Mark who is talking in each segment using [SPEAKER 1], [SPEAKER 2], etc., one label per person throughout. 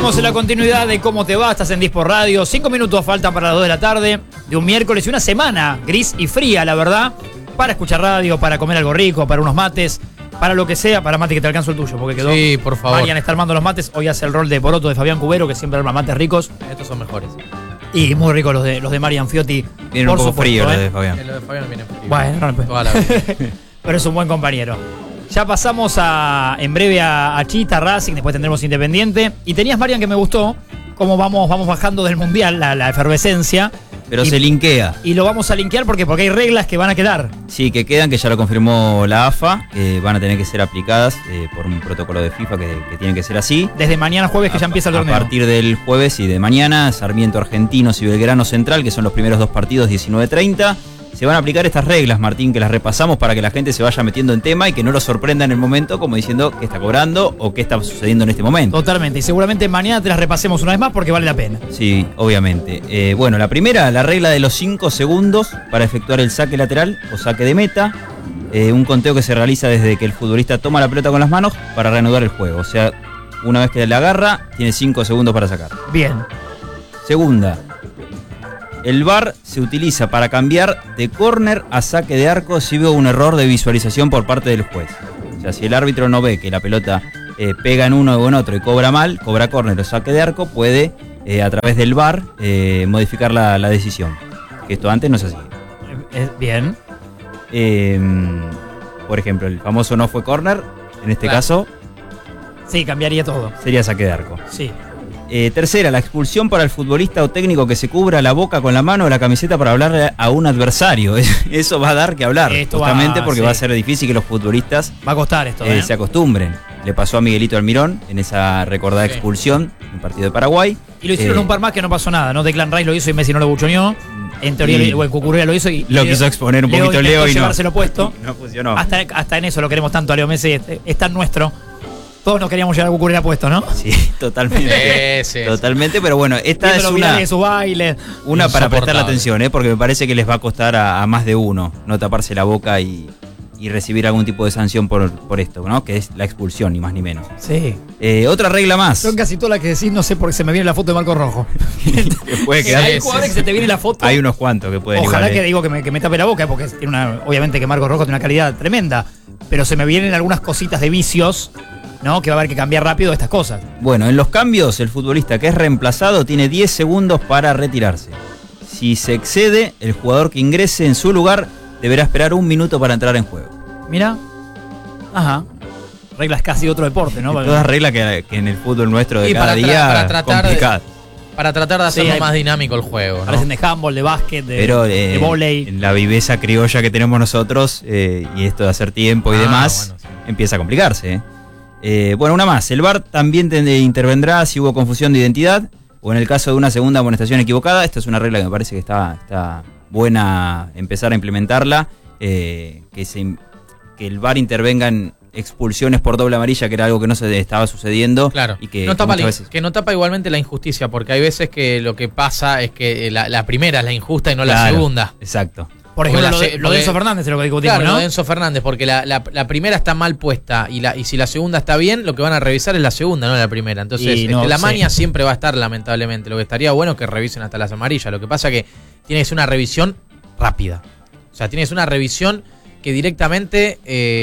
[SPEAKER 1] Estamos en la continuidad de Cómo te va, estás en Dispor Radio. 5 minutos faltan para las 2 de la tarde de un miércoles y una semana gris y fría, la verdad, para escuchar radio, para comer algo rico, para unos mates, para lo que sea. Para Mati, que te alcanzo el tuyo, porque quedó.
[SPEAKER 2] Sí, por favor.
[SPEAKER 1] Marian está armando los mates. Hoy hace el rol de poroto de Fabián Cubero, que siempre arma mates ricos.
[SPEAKER 2] Estos son mejores.
[SPEAKER 1] Y muy ricos los de Marian Fiotti.
[SPEAKER 3] Vienen un poco frío los de Fabián.
[SPEAKER 2] Los de Fabián vienen fríos.
[SPEAKER 1] Bueno, no,
[SPEAKER 2] toda la vida.
[SPEAKER 1] pero es un buen compañero. Ya pasamos en breve a Chita, Racing, después tendremos Independiente. Y tenías, Marian, que me gustó, cómo vamos bajando del Mundial, la efervescencia.
[SPEAKER 3] Pero se linkea.
[SPEAKER 1] Y lo vamos a linkear porque hay reglas que van a quedar.
[SPEAKER 3] Sí, que quedan, que ya lo confirmó la AFA, que van a tener que ser aplicadas por un protocolo de FIFA que tienen que ser así.
[SPEAKER 1] Desde mañana jueves, que ya empieza el torneo.
[SPEAKER 3] A partir del jueves y de mañana, Sarmiento Argentinos y Belgrano Central, que son los primeros dos partidos, 19:30. Se van a aplicar estas reglas, Martín, que las repasamos para que la gente se vaya metiendo en tema y que no lo sorprenda en el momento como diciendo qué está cobrando o qué está sucediendo en este momento.
[SPEAKER 1] Totalmente, y seguramente mañana te las repasemos una vez más porque vale la pena.
[SPEAKER 3] Sí, obviamente. Bueno, la primera, la regla de los 5 segundos para efectuar el saque lateral o saque de meta. Un conteo que se realiza desde que el futbolista toma la pelota con las manos para reanudar el juego. O sea, una vez que la agarra, tiene 5 segundos para sacar.
[SPEAKER 1] Bien.
[SPEAKER 3] Segunda. El VAR se utiliza para cambiar de córner a saque de arco si hubo un error de visualización por parte del juez. O sea, si el árbitro no ve que la pelota pega en uno o en otro y cobra mal, cobra córner o saque de arco, puede a través del VAR modificar la decisión. Que esto antes no se hacía.
[SPEAKER 1] Bien.
[SPEAKER 3] Por ejemplo, el famoso no fue córner, en este caso.
[SPEAKER 1] Sí, cambiaría todo.
[SPEAKER 3] Sería saque de arco.
[SPEAKER 1] Sí.
[SPEAKER 3] Tercera, la expulsión para el futbolista o técnico que se cubra la boca con la mano o la camiseta para hablarle a un adversario. Eso va a dar que hablar,
[SPEAKER 1] esto
[SPEAKER 3] justamente porque
[SPEAKER 1] sí.
[SPEAKER 3] Va a ser difícil que los futbolistas
[SPEAKER 1] va a costar esto,
[SPEAKER 3] se acostumbren. Le pasó a Miguelito Almirón en esa recordada expulsión en un partido de Paraguay.
[SPEAKER 1] Y lo hicieron un par más que no pasó nada, ¿no? Declan Rice lo hizo y Messi no lo buchoneó. En teoría, el Cucurella lo hizo y
[SPEAKER 3] lo quiso exponer un poquito Leo y no.
[SPEAKER 1] Llevárselo puesto.
[SPEAKER 3] No funcionó.
[SPEAKER 1] Hasta en eso lo queremos tanto a Leo Messi, es tan nuestro. Todos nos queríamos llevar a Cucurella puesto, ¿no?
[SPEAKER 3] Sí, totalmente. Totalmente, pero bueno, esta es una
[SPEAKER 1] de su baile.
[SPEAKER 3] Una para prestarle atención, porque me parece que les va a costar a más de uno no taparse la boca y recibir algún tipo de sanción por esto, ¿no? Que es la expulsión, ni más ni menos.
[SPEAKER 1] Sí.
[SPEAKER 3] Otra regla más.
[SPEAKER 1] Son casi todas las que decís, no sé por qué se me viene la foto de Marco Rojo.
[SPEAKER 3] Puede quedar.
[SPEAKER 1] Hay jugadores que se te viene la foto.
[SPEAKER 3] Hay unos cuantos que pueden.
[SPEAKER 1] Ojalá que digo que me tape la boca, porque tiene obviamente que Marco Rojo tiene una calidad tremenda. Pero se me vienen algunas cositas de vicios, ¿no? Que va a haber que cambiar rápido estas cosas.
[SPEAKER 3] Bueno, en los cambios, el futbolista que es reemplazado tiene 10 segundos para retirarse. Si se excede, el jugador que ingrese en su lugar deberá esperar 1 minuto para entrar en juego.
[SPEAKER 1] Mira. Ajá. Reglas casi de otro deporte, ¿no?
[SPEAKER 3] Todas reglas que en el fútbol nuestro de cada día complicadas.
[SPEAKER 2] Para tratar de hacerlo más dinámico el juego, ¿no?
[SPEAKER 1] Parecen de handball, de básquet, de vóley.
[SPEAKER 3] En la viveza criolla que tenemos nosotros, y esto de hacer tiempo y demás, bueno, sí. Empieza a complicarse. Bueno, una más. El VAR también intervendrá si hubo confusión de identidad o en el caso de una segunda amonestación equivocada. Esta es una regla que me parece que está buena empezar a implementarla. Que el VAR intervenga en expulsiones por doble amarilla, que era algo que no se estaba sucediendo.
[SPEAKER 2] Claro,
[SPEAKER 3] y que
[SPEAKER 2] no tapa igualmente la injusticia, porque hay veces que lo que pasa es que la primera es la injusta y no la segunda.
[SPEAKER 3] Exacto.
[SPEAKER 1] Por ejemplo, lo de Enzo Fernández es lo que discutimos,
[SPEAKER 2] claro,
[SPEAKER 1] ¿no?
[SPEAKER 2] Lo de Enzo Fernández, porque la primera está mal puesta y si la segunda está bien, lo que van a revisar es la segunda, no la primera. Entonces, la maña siempre va a estar, lamentablemente. Lo que estaría bueno es que revisen hasta las amarillas. Lo que pasa es que tiene que ser una revisión rápida. O sea, tienes una revisión que directamente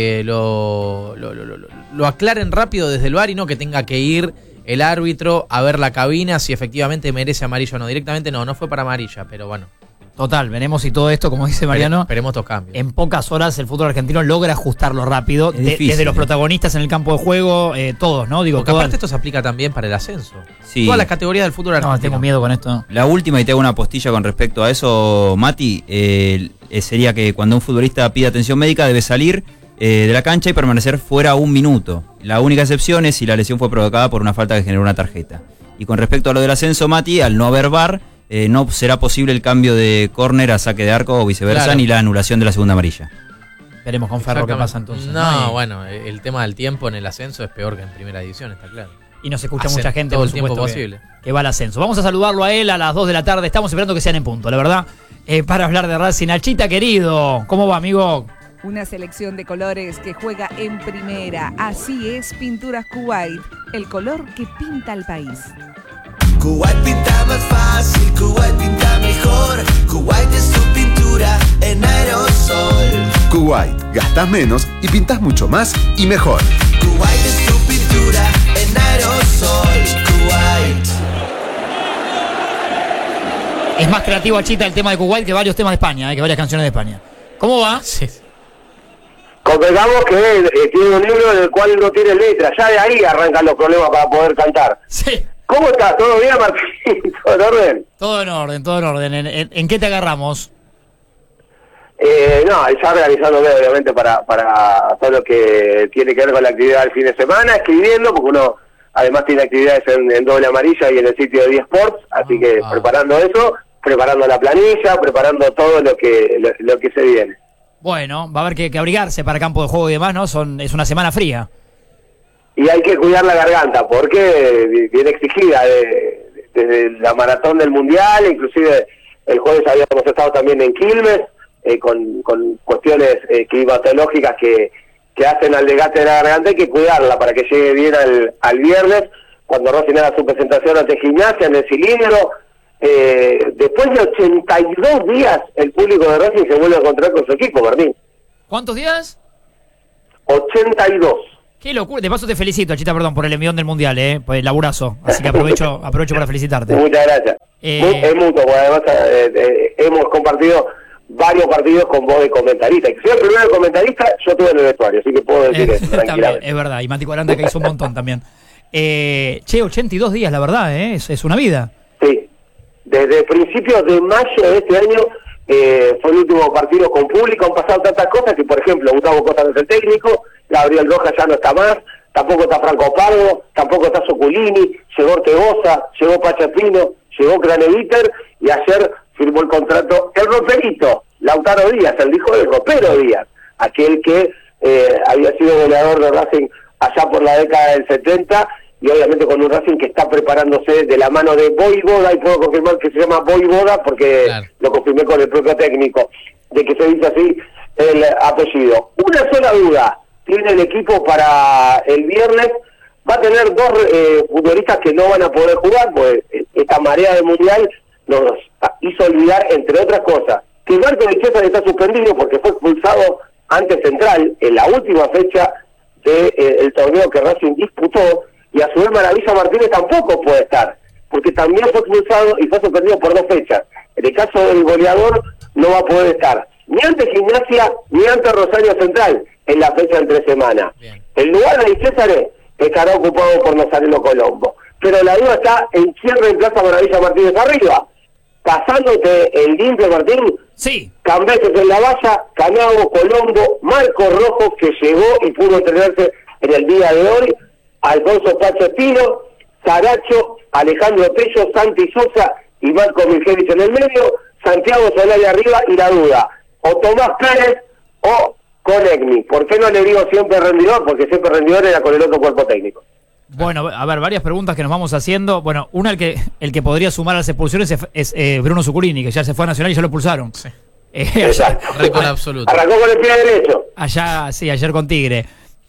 [SPEAKER 2] lo aclaren rápido desde el VAR y no que tenga que ir el árbitro a ver la cabina si efectivamente merece amarillo o no. Directamente no fue para amarilla, pero bueno.
[SPEAKER 1] Total, veremos si todo esto, como dice Mariano,
[SPEAKER 2] esperemos estos cambios.
[SPEAKER 1] En pocas horas el fútbol argentino logra ajustarlo rápido, desde los protagonistas en el campo de juego, todos, ¿no? Digo,
[SPEAKER 2] porque aparte esto se aplica también para el ascenso.
[SPEAKER 3] Sí.
[SPEAKER 2] Todas las categorías del fútbol argentino.
[SPEAKER 1] No, tengo miedo con esto.
[SPEAKER 3] La última, y te hago una postilla con respecto a eso, Mati, sería que cuando un futbolista pide atención médica debe salir de la cancha y permanecer fuera 1 minuto. La única excepción es si la lesión fue provocada por una falta que generó una tarjeta. Y con respecto a lo del ascenso, Mati, al no haber VAR, no será posible el cambio de córner a saque de arco o viceversa, ni la anulación de la segunda amarilla.
[SPEAKER 1] Veremos con Ferro qué pasa entonces.
[SPEAKER 2] Bueno, el tema del tiempo en el ascenso es peor que en primera división, está claro.
[SPEAKER 1] Y nos escucha mucha gente,
[SPEAKER 2] todo
[SPEAKER 1] por
[SPEAKER 2] el tiempo
[SPEAKER 1] supuesto,
[SPEAKER 2] posible.
[SPEAKER 1] Que va al ascenso. Vamos a saludarlo a él a las 2 de la tarde. Estamos esperando que sean en punto, la verdad. Para hablar de Racing. Alchita, querido. ¿Cómo va, amigo?
[SPEAKER 4] Una selección de colores que juega en primera. Así es Pinturas Kuwait, el color que pinta el país.
[SPEAKER 5] Kuwait pinta más fácil, Kuwait pinta mejor. Kuwait es tu pintura en aerosol.
[SPEAKER 6] Kuwait, gastás menos y pintás mucho más y mejor.
[SPEAKER 5] Kuwait es tu pintura en aerosol. Kuwait.
[SPEAKER 1] Es más creativo, Achita, el tema de Kuwait que varios temas de España, que varias canciones de España. ¿Cómo va?
[SPEAKER 2] Sí.
[SPEAKER 7] Convengamos que tiene un libro en el cual no tiene letra. Ya de ahí arrancan los problemas para poder cantar.
[SPEAKER 1] Sí.
[SPEAKER 7] ¿Cómo estás? ¿Todo bien, Martín? ¿Todo en orden?
[SPEAKER 1] Todo en orden, todo en orden. ¿En qué te agarramos?
[SPEAKER 7] No, ya organizándome obviamente para todo lo que tiene que ver con la actividad del fin de semana, escribiendo, porque uno además tiene actividades en Doble Amarilla y en el sitio de eSports, así que preparando eso, preparando la planilla, preparando todo lo que se viene.
[SPEAKER 1] Bueno, va a haber que abrigarse para campo de juego y demás, ¿no? Es una semana fría.
[SPEAKER 7] Y hay que cuidar la garganta, porque viene exigida desde la maratón del Mundial, inclusive el jueves habíamos estado también en Quilmes, con cuestiones climatológicas que hacen al desgaste de la garganta. Hay que cuidarla para que llegue bien al viernes, cuando Racing haga su presentación ante Gimnasia en el cilindro. Después de 82 días, el público de Racing se vuelve a encontrar con su equipo, Martín.
[SPEAKER 1] ¿Cuántos días?
[SPEAKER 7] 82.
[SPEAKER 1] Qué locura. De paso te felicito, Achita, perdón, por el envión del Mundial, por el laburazo. Así que aprovecho para felicitarte.
[SPEAKER 7] Muchas gracias. Es mutuo, porque además hemos compartido varios partidos con vos de comentarista. Y si soy el primero comentarista, yo estuve en el vestuario, así que puedo decir eso tranquilamente.
[SPEAKER 1] También, es verdad, y Mati Colanda que hizo un montón también. 82 días, la verdad, es una vida.
[SPEAKER 7] Sí. Desde principios de mayo de este año fue el último partido con público. Han pasado tantas cosas que, por ejemplo, Gustavo Costa no es el técnico, Gabriel Rojas ya no está más, tampoco está Franco Pardo, tampoco está Soculini, llegó Ortegoza, llegó Pachapino, llegó Craneviter, y ayer firmó el contrato el roperito, Lautaro Díaz, el hijo del ropero Díaz, aquel que había sido goleador de Racing allá por la década del 70, y obviamente con un Racing que está preparándose de la mano de Voivoda, y puedo confirmar que se llama Voivoda porque lo confirmé con el propio técnico, de que se dice así el apellido. Una sola duda tiene el equipo para el viernes. Va a tener dos futbolistas que no van a poder jugar, pues esta marea de Mundial nos hizo olvidar, entre otras cosas, que Marco de César está suspendido porque fue expulsado ante Central en la última fecha del torneo que Racing disputó, y a su vez Maravilla Martínez tampoco puede estar, porque también fue expulsado y fue suspendido por 2 fechas. En el caso del goleador no va a poder estar ni ante Gimnasia ni ante Rosario Central en la fecha entre semana. Bien. El lugar de César estará ocupado por Nazareno Colombo, pero la duda está en quién reemplaza a Maravilla Martínez arriba. Pasándote el limpio, Martín.
[SPEAKER 1] Sí.
[SPEAKER 7] Cambeses en la valla, Canabo, Colombo, Marco Rojo, que llegó y pudo entrenarse en el día de hoy, Alfonso Pacho Espino, Saracho, Alejandro Tello, Santi Sosa y Marco Milgevich en el medio, Santiago Solari arriba, y la duda, o Tomás Pérez o Conegni. ¿Por qué no le digo siempre rendidor? Porque siempre rendidor era con el otro cuerpo técnico.
[SPEAKER 1] Bueno, a ver, varias preguntas que nos vamos haciendo. Bueno, una, el que podría sumar a las expulsiones es Bruno Zuculini, que ya se fue a Nacional y ya lo expulsaron. Sí.
[SPEAKER 7] Exacto.
[SPEAKER 2] Récord absoluto.
[SPEAKER 7] Arrancó con el pie derecho.
[SPEAKER 1] Ayer con Tigre.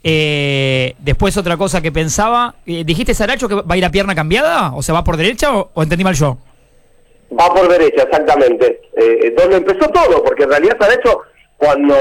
[SPEAKER 1] Después otra cosa que pensaba, ¿dijiste, Saracho, que va a ir a pierna cambiada? ¿O se va por derecha o entendí mal yo?
[SPEAKER 7] Va por derecha, exactamente. Donde empezó todo, porque en realidad Saracho, cuando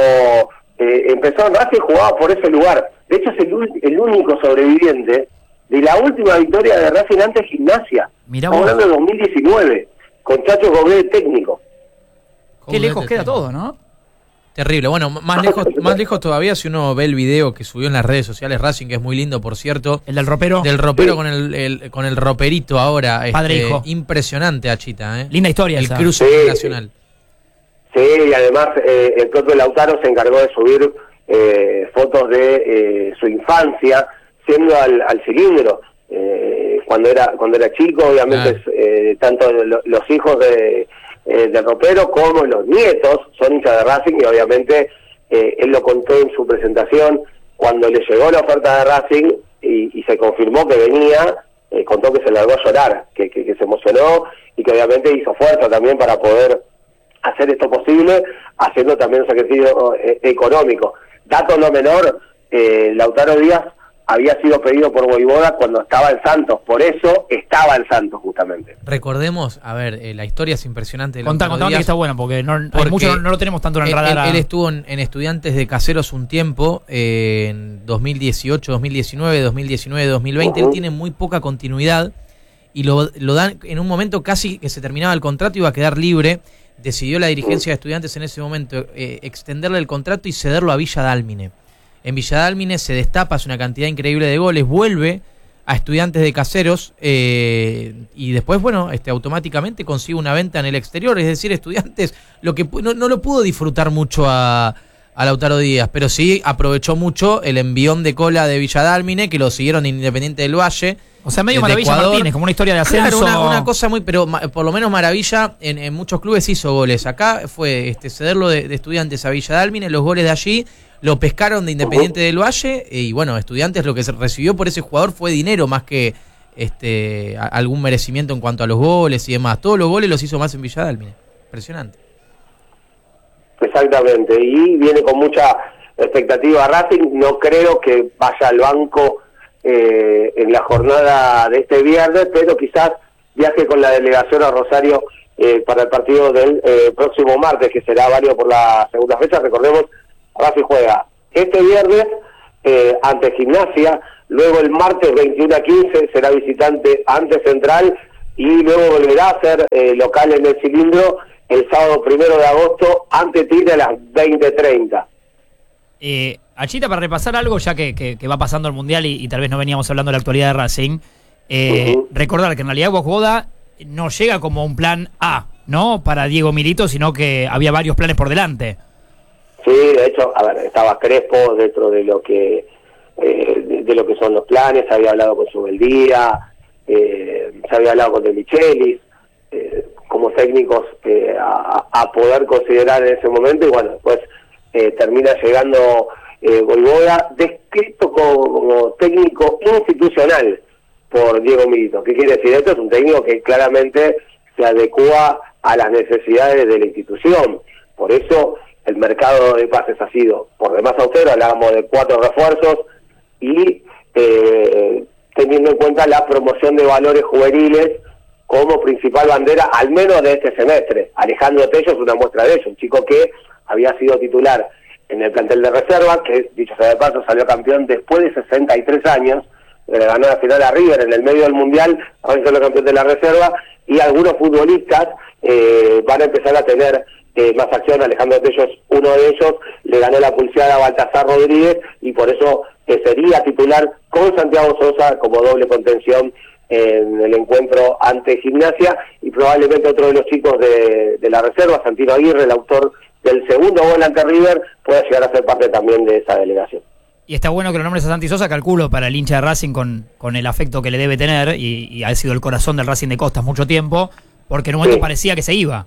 [SPEAKER 7] empezó en Racing, jugaba por ese lugar. De hecho, es el único sobreviviente de la última victoria de Racing ante Gimnasia.
[SPEAKER 1] Estamos
[SPEAKER 7] hablando de 2019, con Chacho Goblé técnico.
[SPEAKER 1] Qué lejos queda todo, ¿no?
[SPEAKER 2] Terrible. Bueno, más lejos todavía si uno ve el video que subió en las redes sociales Racing, que es muy lindo, por cierto.
[SPEAKER 1] El del ropero.
[SPEAKER 2] Del ropero, sí. con el roperito ahora.
[SPEAKER 1] Padre hijo.
[SPEAKER 2] Impresionante, Achita.
[SPEAKER 1] Linda historia
[SPEAKER 2] el
[SPEAKER 1] esa.
[SPEAKER 2] cruce nacional.
[SPEAKER 7] Sí, y además el propio Lautaro se encargó de subir fotos de su infancia, siendo al cilindro. Cuando era chico, obviamente, tanto los hijos de ropero como los nietos son hinchas de Racing, y obviamente él lo contó en su presentación cuando le llegó la oferta de Racing y se confirmó que venía. Contó que se largó a llorar, que se emocionó, y que obviamente hizo fuerza también para poder hacer esto posible, haciendo también un sacrificio económico. Dato no menor, Lautaro Díaz había sido pedido por Voivoda cuando estaba en Santos, por eso estaba en Santos justamente.
[SPEAKER 2] Recordemos, a ver, la historia es impresionante de
[SPEAKER 1] Contá que está bueno, porque mucho no lo tenemos tanto en el radar.
[SPEAKER 2] Él estuvo en Estudiantes de Caseros un tiempo, en 2018, 2019, 2020, él tiene muy poca continuidad, y lo dan en un momento casi que se terminaba el contrato, iba a quedar libre, decidió la dirigencia de Estudiantes en ese momento extenderle el contrato y cederlo a Villa Dálmine. En Villa Dálmine se destapa, hace una cantidad increíble de goles, vuelve a Estudiantes de Caseros y después, bueno, automáticamente consigue una venta en el exterior. Es decir, Estudiantes lo que no lo pudo disfrutar mucho a Lautaro Díaz, pero sí aprovechó mucho el envión de cola de Villa Dálmine, que lo siguieron en Independiente del Valle.
[SPEAKER 1] O sea, medio Maravilla
[SPEAKER 2] Ecuador.
[SPEAKER 1] Martínez, como una historia de ascenso.
[SPEAKER 2] Claro, una cosa muy, pero por lo menos Maravilla en muchos clubes hizo goles. Acá fue cederlo de Estudiantes a Villa Dálmine, los goles de allí lo pescaron de Independiente del Valle, y bueno, Estudiantes lo que se recibió por ese jugador fue dinero más que algún merecimiento en cuanto a los goles y demás. Todos los goles los hizo más en Villa Dálmine. Impresionante.
[SPEAKER 7] Exactamente, y viene con mucha expectativa Racing. No creo que vaya al banco en la jornada de este viernes, pero quizás viaje con la delegación a Rosario para el partido del próximo martes, que será válido por la segunda fecha. Recordemos, Racing juega este viernes ante Gimnasia, luego el martes 21:15 será visitante ante Central, y luego volverá a ser local en el Cilindro el sábado 1 de agosto ante Tigre a las 20:30.
[SPEAKER 1] Achita, para repasar algo, ya que va pasando el Mundial y tal vez no veníamos hablando de la actualidad de Racing, recordar que en realidad Voivoda no llega como un plan A, ¿no? Para Diego Milito, sino que había varios planes por delante.
[SPEAKER 7] Sí, de hecho, a ver, estaba Crespo dentro de lo que son los planes. Había hablado con Subeldía, se había hablado con De Michelis, como técnicos a poder considerar en ese momento, y bueno, después termina llegando Voivoda, descrito como técnico institucional por Diego Milito. ¿Qué quiere decir esto? Es un técnico que claramente se adecua a las necesidades de la institución. Por eso el mercado de pases ha sido por demás austero. Hablábamos de 4 refuerzos y teniendo en cuenta la promoción de valores juveniles como principal bandera, al menos de este semestre. Alejandro Tello es una muestra de ello, un chico que había sido titular en el plantel de reserva, que dicho sea de paso salió campeón después de 63 años, le ganó la final a River en el medio del Mundial, ahora salió campeón de la reserva, y algunos futbolistas van a empezar a tener más acción. Alejandro Tello es uno de ellos, le ganó la pulseada a Baltasar Rodríguez, y por eso sería titular con Santiago Sosa como doble contención en el encuentro ante Gimnasia, y probablemente otro de los chicos de la reserva, Santino Aguirre, el autor del segundo gol ante River, pueda llegar a ser parte también de esa delegación.
[SPEAKER 1] Y está bueno que lo nombres a Santi Sosa, calculo, para el hincha de Racing con el afecto que le debe tener, y ha sido el corazón del Racing de Costas mucho tiempo, porque en un momento parecía que se iba.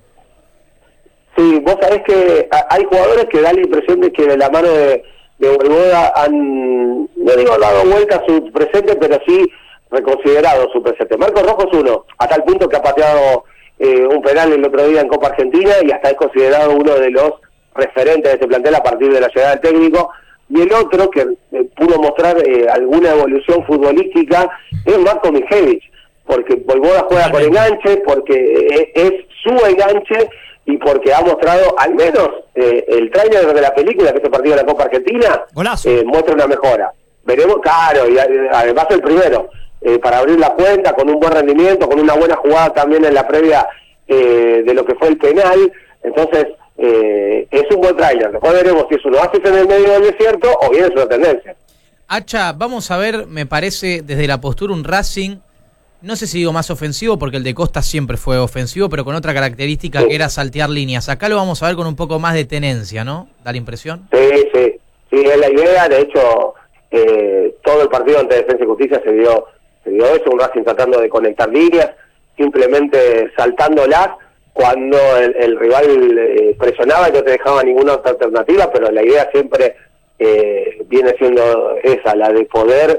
[SPEAKER 7] Sí, vos sabés que hay jugadores que dan la impresión de que de la mano de Voivoda han, no digo dado vuelta a su presente, pero sí reconsiderado su presente. Marcos Rojo es uno, a tal punto que ha pateado un penal el otro día en Copa Argentina, y hasta es considerado uno de los referentes de este plantel a partir de la llegada del técnico. Y el otro que pudo mostrar alguna evolución futbolística es Marco Mijevich, porque Voivoda juega con enganche, porque es su enganche, y porque ha mostrado, al menos el tráiler de la película, que es el partido de la Copa Argentina, muestra una mejora. Veremos, claro, y además el primero, para abrir la cuenta, con un buen rendimiento, con una buena jugada también en la previa de lo que fue el penal. Entonces, es un buen tráiler. Después veremos si es un oasis en el medio del desierto o bien es una tendencia.
[SPEAKER 2] Hacha, vamos a ver, me parece, desde la postura un Racing, no sé si digo más ofensivo, porque el de Costa siempre fue ofensivo, pero con otra característica que era saltear líneas. Acá lo vamos a ver con un poco más de tenencia, ¿no? ¿Da la impresión?
[SPEAKER 7] Sí, es la idea. De hecho, todo el partido ante Defensa y Justicia se dio eso, un Racing tratando de conectar líneas, simplemente saltándolas cuando el rival presionaba y no te dejaba ninguna otra alternativa, pero la idea siempre viene siendo esa, la de poder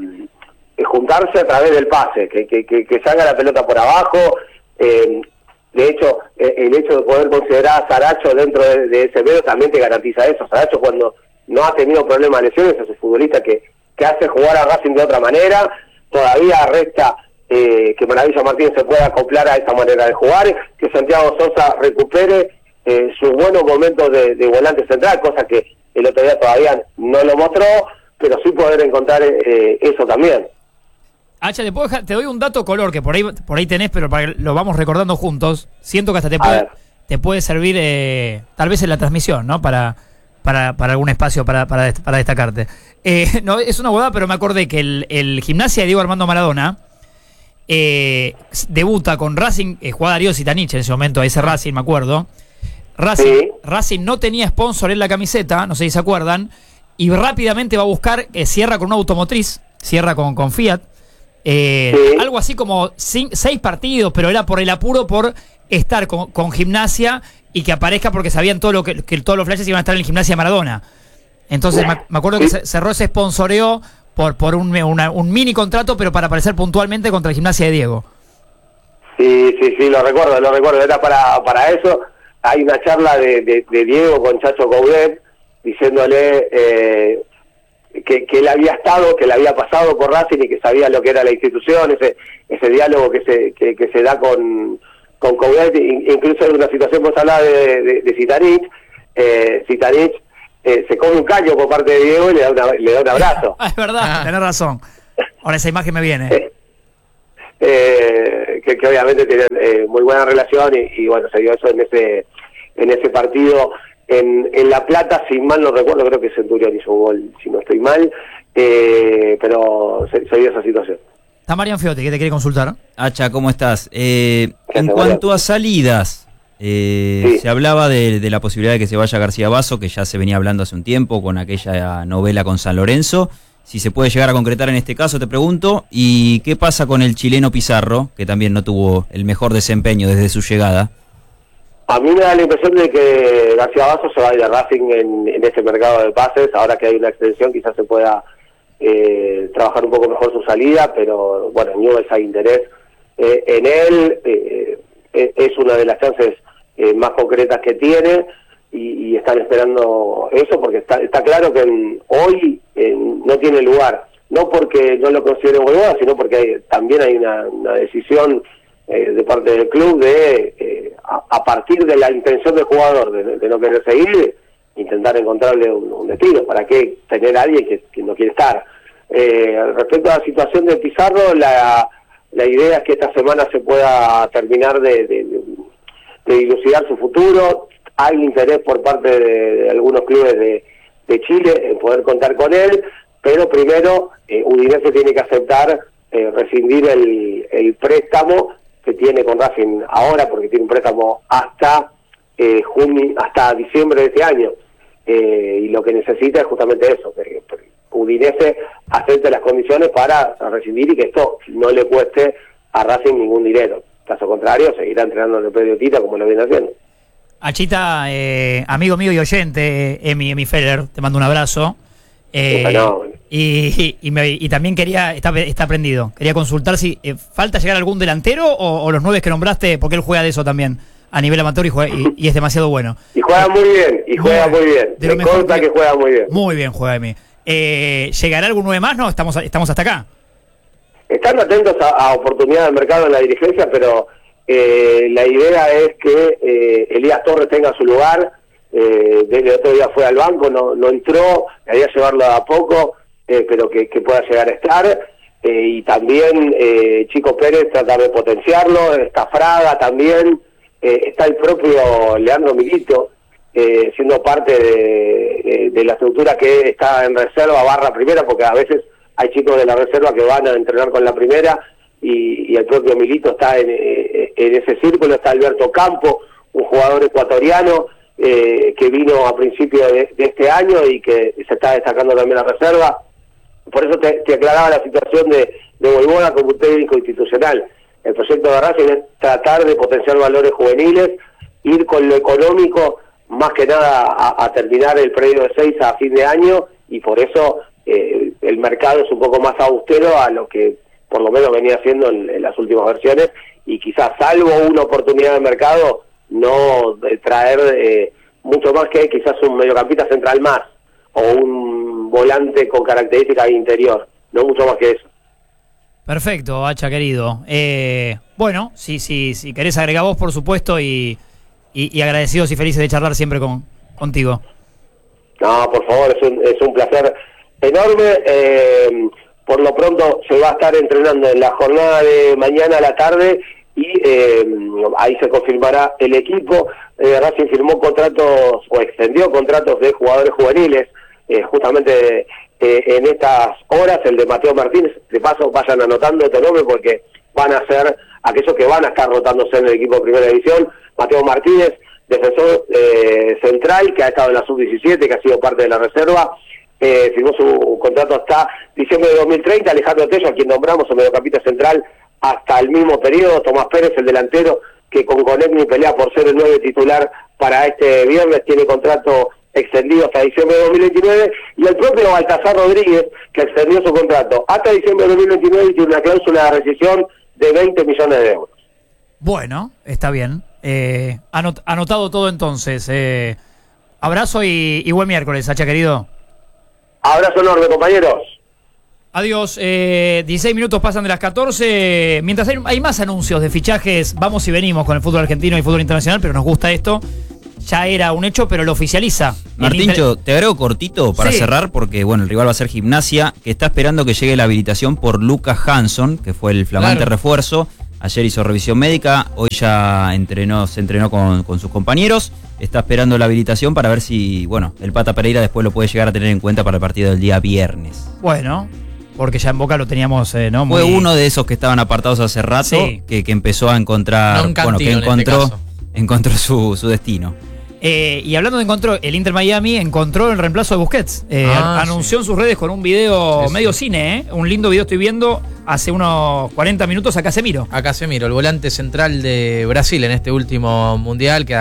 [SPEAKER 7] juntarse a través del pase, que salga la pelota por abajo. De hecho, el hecho de poder considerar a Saracho dentro de ese medio también te garantiza eso. Saracho, cuando no ha tenido problemas de lesiones, es un futbolista que hace jugar a Racing de otra manera. Todavía resta que Maravilla Martínez se pueda acoplar a esa manera de jugar, que Santiago Sosa recupere sus buenos momentos de volante central, cosa que el otro día todavía no lo mostró, pero sí poder encontrar eso también.
[SPEAKER 1] Hacha, te doy un dato color que por ahí tenés, pero lo vamos recordando juntos. Siento que hasta te puede servir tal vez en la transmisión, ¿no? Para algún espacio para destacarte. No, es una boda, pero me acordé que el Gimnasia de Diego Armando Maradona debuta con Racing, jugaba Darío Zitanich en ese momento, ese Racing, me acuerdo. Racing no tenía sponsor en la camiseta, no sé si se acuerdan, y rápidamente va a buscar, cierra con una automotriz, cierra con Fiat, algo así como 6 partidos, pero era por el apuro por estar con Gimnasia y que aparezca porque sabían todo lo que todos los flashes iban a estar en el Gimnasia de Maradona. Entonces me acuerdo que cerró ese sponsoreo por un mini contrato, pero para aparecer puntualmente contra el Gimnasia de Diego. Sí,
[SPEAKER 7] lo recuerdo, era para eso. Hay una charla de Diego con Chacho Coudet diciéndole que él había estado, que le había pasado por Racing y que sabía lo que era la institución, ese diálogo que se da con Coudet, incluso en una situación vos hablabas de Zitanich. Zitanich se come un caño por parte de Diego y le da un abrazo.
[SPEAKER 1] Es verdad, tenés razón. Ahora esa imagen me viene.
[SPEAKER 7] Que obviamente tienen muy buena relación y bueno, se dio eso en ese partido en La Plata, si mal no recuerdo, creo que Centurión hizo un gol, si no estoy mal, pero se dio esa situación.
[SPEAKER 1] Está Marian Fiotti, que te quiere consultar.
[SPEAKER 3] Hacha, ¿cómo estás? En cuanto a salidas, se hablaba de la posibilidad de que se vaya García Basso, que ya se venía hablando hace un tiempo con aquella novela con San Lorenzo. Si se puede llegar a concretar en este caso, te pregunto. ¿Y qué pasa con el chileno Pizarro, que también no tuvo el mejor desempeño desde su llegada?
[SPEAKER 7] A mí me da la impresión de que García Basso se va a ir a Racing en este mercado de pases. Ahora que hay una extensión, quizás se pueda trabajar un poco mejor su salida, pero bueno, en Newell's hay interés en él. Es una de las chances más concretas que tiene y están esperando eso, porque está claro que hoy no tiene lugar, no porque no lo considere Voivoda, sino porque también hay una decisión de parte del club de a partir de la intención del jugador de no querer seguir, intentar encontrarle un destino. ¿Para qué tener a alguien que no quiere estar? Respecto a la situación de Pizarro, la idea es que esta semana se pueda terminar de dilucidar su futuro. Hay interés por parte de algunos clubes de Chile en poder contar con él, pero primero Udinese tiene que aceptar rescindir el préstamo que tiene con Racing ahora, porque tiene un préstamo hasta hasta diciembre de este año, y lo que necesita es justamente eso, que Udinese acepte las condiciones para rescindir y que esto no le cueste a Racing ningún dinero. Caso contrario, seguirá entrenando en el predio Tita como lo viene haciendo.
[SPEAKER 1] Achita, amigo mío y oyente, Emi Feller, te mando un abrazo. Y también está prendido. Quería consultar si falta llegar algún delantero o los 9 que nombraste, porque él juega de eso también a nivel amateur y es demasiado bueno.
[SPEAKER 7] Y juega muy bien, Me consta que juega muy bien.
[SPEAKER 1] Muy bien juega Emi. ¿Llegará algún 9 más? No, estamos hasta acá.
[SPEAKER 7] Están atentos a oportunidades del mercado en la dirigencia, pero la idea es que Elías Torres tenga su lugar. Desde el otro día fue al banco, no entró, la idea es llevarlo a poco, pero que pueda llegar a estar. Y también Chico Pérez tratar de potenciarlo, está Fraga también, está el propio Leandro Milito, siendo parte de la estructura que está en reserva / primera, porque a veces hay chicos de la reserva que van a entrenar con la primera y el propio Milito está en ese círculo. Está Alberto Campo, un jugador ecuatoriano que vino a principios de este año y que se está destacando también en la reserva. Por eso te aclaraba la situación de Voivoda como un técnico institucional. El proyecto de Racing es tratar de potenciar valores juveniles, ir con lo económico, más que nada a terminar el predio de 6 a fin de año, y por eso el mercado es un poco más austero a lo que por lo menos venía haciendo en las últimas versiones, y quizás salvo una oportunidad de mercado, no traer mucho más que quizás un mediocampista central más, o un volante con características de interior, no mucho más que eso.
[SPEAKER 1] Perfecto, Hacha querido. Bueno, si querés agregar vos, por supuesto, y agradecidos y felices de charlar siempre contigo.
[SPEAKER 7] No, por favor, es un placer enorme. Por lo pronto se va a estar entrenando en la jornada de mañana a la tarde, y ahí se confirmará el equipo. Racing firmó contratos o extendió contratos de jugadores juveniles, justamente en estas horas. El de Mateo Martínez, de paso vayan anotando este nombre porque van a ser aquellos que van a estar rotándose en el equipo de Primera División. Mateo Martínez, defensor central, que ha estado en la sub-17, que ha sido parte de la reserva, firmó su contrato hasta diciembre de 2030. Alejandro Tello, a quien nombramos el mediocampista central hasta el mismo periodo. Tomás Pérez, el delantero, que con Conegni pelea por ser el 9 titular para este viernes, tiene contrato extendido hasta diciembre de 2029, y el propio Baltasar Rodríguez, que extendió su contrato hasta diciembre de 2029 y tiene una cláusula de rescisión de 20 millones de euros.
[SPEAKER 1] Bueno, está bien. Anotado todo entonces. Abrazo y buen miércoles, Hacha querido.
[SPEAKER 7] Abrazo enorme, compañeros.
[SPEAKER 1] Adiós. 16 minutos pasan de las 14. Mientras hay más anuncios de fichajes, vamos y venimos con el fútbol argentino y fútbol internacional, pero nos gusta esto. Ya era un hecho, pero lo oficializa.
[SPEAKER 3] Martincho, te agrego cortito para cerrar, porque bueno, el rival va a ser Gimnasia, que está esperando que llegue la habilitación por Lucas Hansson, que fue el flamante refuerzo. Ayer hizo revisión médica, hoy ya se entrenó con sus compañeros. Está esperando la habilitación para ver si, bueno, el Pata Pereira después lo puede llegar a tener en cuenta para el partido del día viernes.
[SPEAKER 1] Bueno, porque ya en Boca lo teníamos, ¿no?
[SPEAKER 3] Fue uno de esos que estaban apartados hace rato, que empezó a encontrar, que encontró su destino.
[SPEAKER 1] Y hablando de encontró, el Inter Miami encontró el reemplazo de Busquets. Anunció en sus redes con un video medio cine, un lindo video estoy viendo hace unos 40 minutos a Casemiro.
[SPEAKER 2] A Casemiro, el volante central de Brasil en este último mundial, que